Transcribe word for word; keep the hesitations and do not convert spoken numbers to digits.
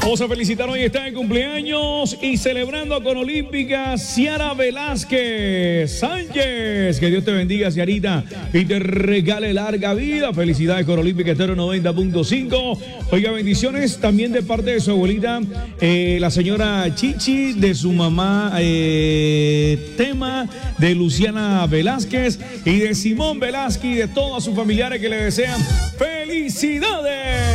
Vamos a felicitar, hoy está de cumpleaños y celebrando con Olímpica Ciara Velázquez Sánchez. Que Dios te bendiga, Ciarita, y te regale larga vida. Felicidades con Olímpica Estéreo noventa punto cinco. Oiga, bendiciones también de parte de su abuelita, eh, la señora Chichi, de su mamá eh, Tema, de Luciana Velázquez y de Simón Velázquez y de todos sus familiares que le desean felicidades.